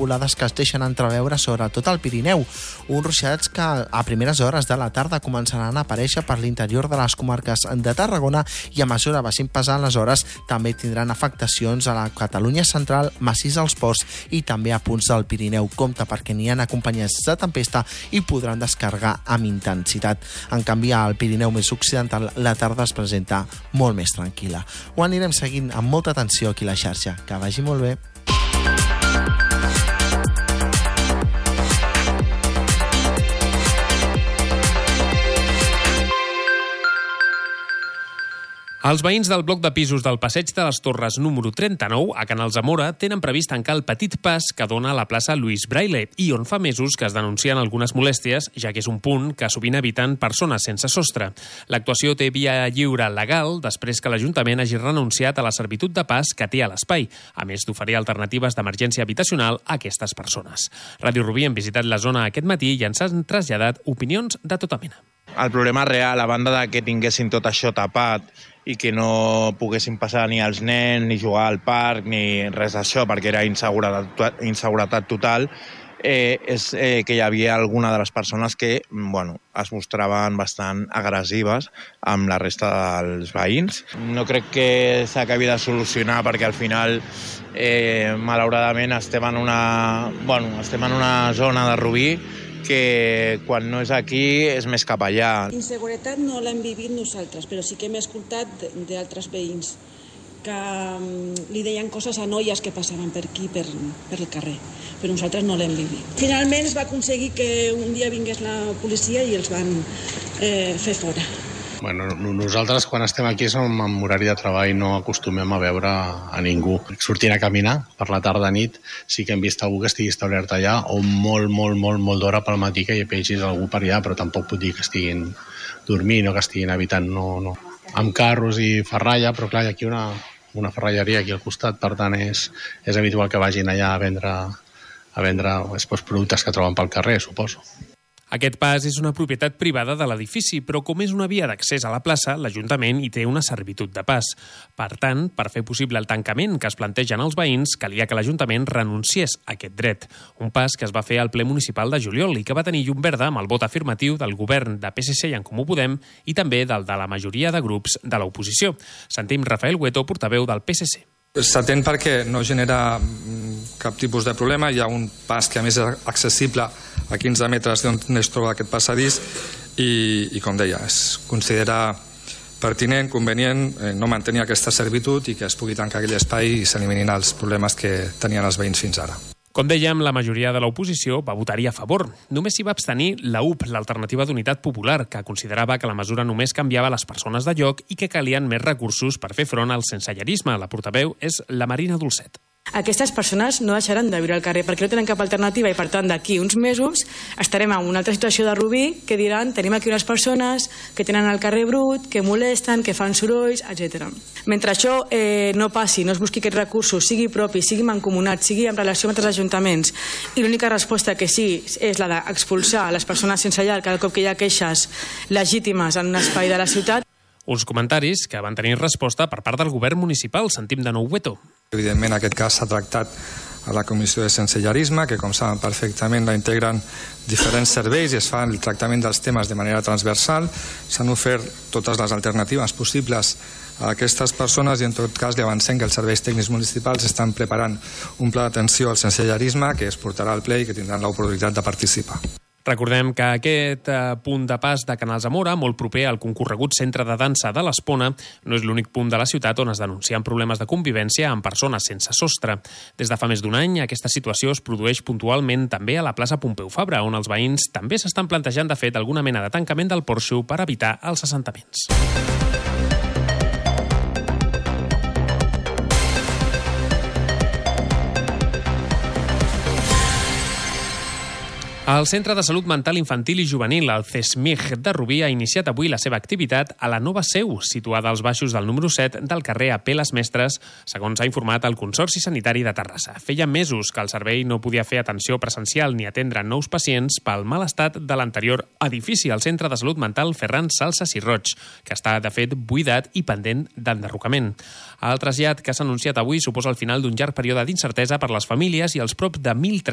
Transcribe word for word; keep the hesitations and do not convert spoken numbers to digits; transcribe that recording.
nuvolades que es deixen entreveure sobretot al Pirineu. Uns ruixats que a primeres hores de la tarda començaran a aparèixer per l'interior de les comarques de Tarragona i a mesura vagin passant les hores també tindran afectacions a la Catalunya central, massís als ports i també a punts del Pirineu. Compte perquè n'hi ha acompanyats de tempesta i podran descarregar amb intensitat. En canvi, al Pirineu més occidental la tarda es presenta molt més tranquil·la. Ho anirem seguint amb molta atenció aquí a la xarxa. Que vagi molt bé. Els veïns del bloc de pisos del Passeig de les Torres número trenta-nou, a Canal Zamora, tenen previst tancar el petit pas que dona a la plaça Luis Braille i on fa mesos que es denuncien algunes molèsties, ja que és un punt que sovint eviten persones sense sostre. L'actuació té via lliure legal després que l'Ajuntament hagi renunciat a la servitud de pas que té a l'espai, a més d'oferir alternatives d'emergència habitacional a aquestes persones. Ràdio Rubí hem visitat la zona aquest matí i ens han traslladat opinions de tota mena. El problema real, a banda de que tinguessin tot això tapat i que no poguessin passar ni els nens, ni jugar al parc, ni res d'això, perquè era inseguretat, inseguretat total, eh, és eh, que hi havia alguna de les persones que bueno, es mostraven bastant agressives amb la resta dels veïns. No crec que s'acabi de solucionar perquè al final, eh, malauradament, estem en una, bueno, estem en una zona de Rubí que quan no és aquí és més cap allà. Inseguretat no l'hem vivit nosaltres, però sí que hem escoltat d'altres veïns que li deien coses a noies que passaven per aquí, per, per el carrer, però nosaltres no l'hem vivit. Finalment es va aconseguir que un dia vingués la policia i els van eh, fer fora. Bueno, nosaltres quan estem aquí som en horari de treball, no acostumem a veure a ningú. Sortint a caminar per la tarda nit sí que hem vist algú que estigui establert allà o molt, molt, molt, molt d'hora pel matí que hi vegis algú per allà, però tampoc puc dir que estiguin dormint o que estiguin habitant, no, no. Amb carros i ferralla, però clar, hi ha aquí una, una ferralleria aquí al costat, per tant és, és habitual que vagin allà a vendre, a vendre després, productes que troben pel carrer, suposo. Aquest pas és una propietat privada de l'edifici, però com és una via d'accés a la plaça, l'Ajuntament hi té una servitud de pas. Per tant, per fer possible el tancament que es plantegen els veïns, calia que l'Ajuntament renunciés a aquest dret. Un pas que es va fer al ple municipal de juliol i que va tenir llum verda amb el vot afirmatiu del govern de P S C i En Comú Podem i també del de la majoria de grups de l'oposició. Sentim Rafael Hueto, portaveu del P S C. S'atén perquè no genera cap tipus de problema. Hi ha un pas que a més és accessible a quinze metres d'on es troba aquest passadís i, i com deia, es considera pertinent, convenient eh, no mantenir aquesta servitud i que es pugui tancar aquell espai i s'eliminin els problemes que tenien els veïns fins ara. Com dèiem, la majoria de l'oposició va votar-hi a favor. Només s'hi va abstenir la U P, l'Alternativa d'Unitat Popular, que considerava que la mesura només canviava les persones de lloc i que calien més recursos per fer front al sensellarisme. La portaveu és la Marina Dolcet. Aquestes persones no deixaran de viure al carrer perquè no tenen cap alternativa i, per tant, d'aquí uns mesos estarem en una altra situació de Rubí que diran tenim aquí unes persones que tenen el carrer brut, que molesten, que fan sorolls, etcètera. Mentre això eh, no passi, no es busqui aquests recursos, sigui propi, sigui mancomunat, sigui en relació amb altres ajuntaments i l'única resposta que sí és la d'expulsar les persones sense llar cada cop que hi ha queixes legítimes en un espai de la ciutat. Uns comentaris que van tenir resposta per part del govern municipal. Sentim de nou Hueto. Evidentment, aquest cas s'ha tractat a la Comissió de Sensellarisme, que, com saben perfectament, la integren diferents serveis i es fa el tractament dels temes de manera transversal. S'han ofert totes les alternatives possibles a aquestes persones i, en tot cas, li avancem que els serveis tècnics municipals estan preparant un pla d'atenció al sensellarisme que es portarà al ple i que tindran l'oportunitat de participar. Recordem que aquest eh, punt de pas de Canal Zamora, molt proper al concorregut centre de dansa de l'Espona, no és l'únic punt de la ciutat on es denuncien problemes de convivència amb persones sense sostre. Des de fa més d'un any, aquesta situació es produeix puntualment també a la plaça Pompeu Fabra, on els veïns també s'estan plantejant de fet alguna mena de tancament del porxo per evitar els assentaments. El Centre de Salut Mental Infantil i Juvenil, el CESMIG de Rubí, ha iniciat avui la seva activitat a la nova seu, situada als baixos del número set del carrer A P Les Mestres, segons ha informat el Consorci Sanitari de Terrassa. Feia mesos que el servei no podia fer atenció presencial ni atendre nous pacients pel mal estat de l'anterior edifici, el Centre de Salut Mental Ferran Salsas i Roig, que està, de fet, buidat i pendent d'enderrocament. El trasllat que s'ha anunciat avui suposa el final d'un llarg període d'incertesa per les famílies i els prop de mil